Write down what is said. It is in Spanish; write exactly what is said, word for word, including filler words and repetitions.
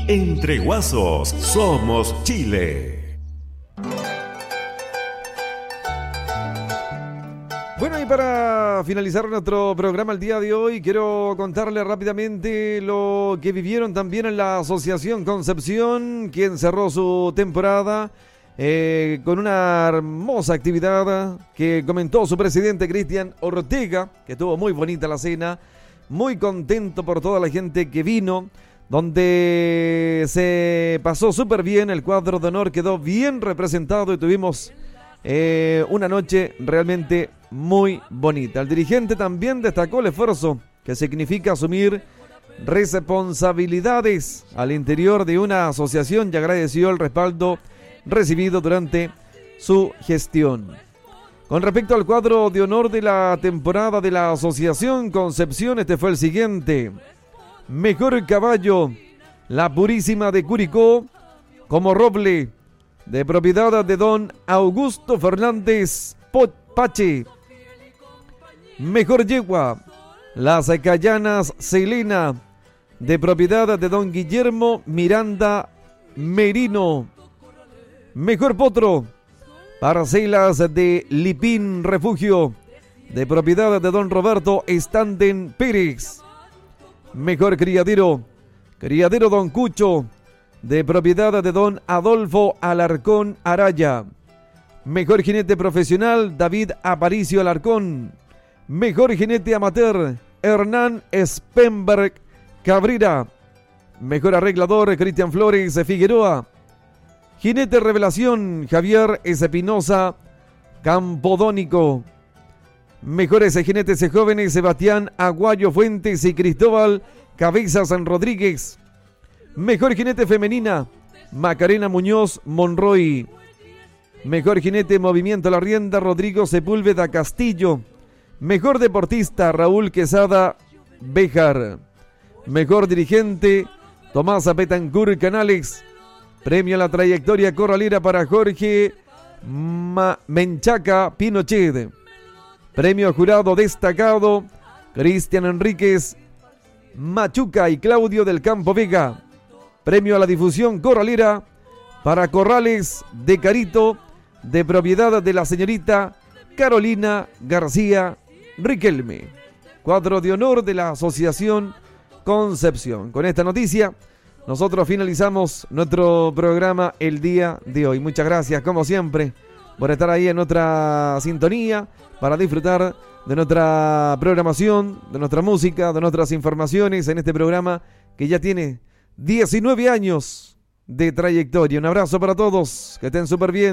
Entre Guasos somos Chile. Bueno, y para finalizar nuestro programa el día de hoy, quiero contarles rápidamente lo que vivieron también en la Asociación Concepción, quien cerró su temporada eh, con una hermosa actividad que comentó su presidente Cristian Ortega, que estuvo muy bonita la cena, muy contento por toda la gente que vino, donde se pasó súper bien, el cuadro de honor quedó bien representado y tuvimos eh, una noche realmente muy bonita. El dirigente también destacó el esfuerzo que significa asumir responsabilidades al interior de una asociación y agradeció el respaldo recibido durante su gestión. Con respecto al cuadro de honor de la temporada de la Asociación Concepción, este fue el siguiente: mejor caballo, la Purísima de Curicó, como roble, de propiedad de don Augusto Fernández Pache. Mejor yegua, las Callanas Selena, de propiedad de don Guillermo Miranda Merino. Mejor potro, parcelas de Lipín Refugio, de propiedad de don Roberto Estanden Pérez. Mejor criadero, criadero don Cucho, de propiedad de don Adolfo Alarcón Araya. Mejor jinete profesional, David Aparicio Alarcón. Mejor jinete amateur, Hernán Spenberg Cabrera. Mejor arreglador, Cristian Flores Figueroa. Jinete revelación, Javier Espinosa Campodónico. Mejores jinetes jóvenes, Sebastián Aguayo Fuentes y Cristóbal Cabezas Rodríguez. Mejor jinete femenina, Macarena Muñoz Monroy. Mejor jinete movimiento a la rienda, Rodrigo Sepúlveda Castillo. Mejor deportista, Raúl Quesada Béjar. Mejor dirigente, Tomás Betancourt Canales. Premio a la trayectoria corralera para Jorge Ma- Menchaca Pinochet. Premio jurado destacado, Cristian Enríquez Machuca y Claudio del Campo Vega. Premio a la difusión corralera para Corrales de Carito, de propiedad de la señorita Carolina García Riquelme. Cuadro de honor de la Asociación Concepción. Con esta noticia, nosotros finalizamos nuestro programa el día de hoy. Muchas gracias, como siempre, por estar ahí en nuestra sintonía, para disfrutar de nuestra programación, de nuestra música, de nuestras informaciones en este programa que ya tiene diecinueve años de trayectoria. Un abrazo para todos, que estén súper bien.